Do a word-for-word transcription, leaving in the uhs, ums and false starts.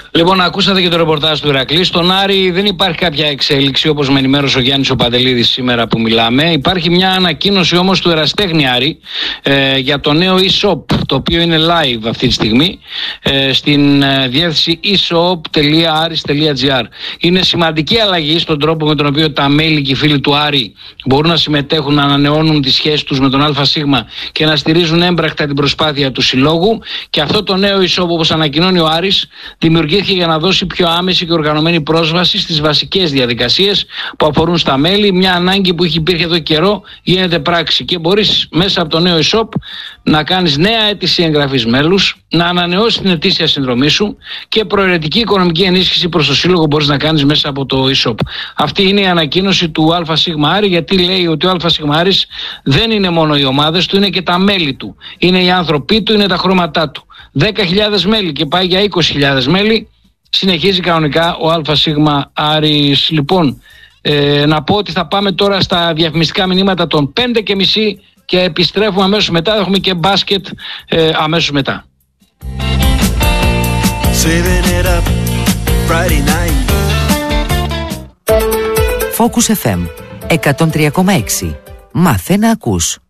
Λοιπόν, ακούσατε και το ρεπορτάζ του Ηρακλή. Στον Άρη δεν υπάρχει κάποια εξέλιξη, όπως με ενημέρωσε ο Γιάννης ο Παντελίδης σήμερα που μιλάμε. Υπάρχει μια ανακοίνωση όμως του Εραστέχνη Άρη ε, για το νέο e-shop, το οποίο είναι live αυτή τη στιγμή ε, στην ε, διεύθυνση e shop τελεία aris τελεία gr. Είναι σημαντική αλλαγή στον τρόπο με τον οποίο τα μέλη και οι φίλοι του Άρη μπορούν να συμμετέχουν, να ανανεώνουν τις σχέσεις τους με τον ΑΣ και να στηρίζουν έμπρακτα την προσπάθεια του συλλόγου. Και αυτό το νέο e-shop, όπως ανακοινώνει ο Άρης, δημιουργήθηκε για να δώσει πιο άμεση και οργανωμένη πρόσβαση στις βασικές διαδικασίες που αφορούν στα μέλη. Μια ανάγκη που υπήρχε εδώ καιρό γίνεται πράξη και μπορείς μέσα από το νέο e-shop να κάνεις νέα αίτηση εγγραφής μέλους, να ανανεώσεις την ετήσια συνδρομή σου και προαιρετική οικονομική ενίσχυση προς το σύλλογο μπορείς να κάνεις μέσα από το e-shop. Αυτή είναι η ανακοίνωση του ΑΣ Άρη, γιατί λέει ότι ο ΑΣ Άρης δεν είναι μόνο οι ομάδες του, είναι και τα μέλη του. Είναι οι άνθρωποι του, είναι τα χρώματά του. δέκα χιλιάδες μέλη και πάει για είκοσι χιλιάδες μέλη. Συνεχίζει κανονικά ο ΑΣ Άρης. Λοιπόν, ε, να πω ότι θα πάμε τώρα στα διαφημιστικά μηνύματα των πέντε και μισή και επιστρέφουμε αμέσως μετά. Έχουμε και μπάσκετ ε, αμέσως μετά. Focus εφ εμ εκατόν τρία κόμμα έξι. Μάθε να ακούς.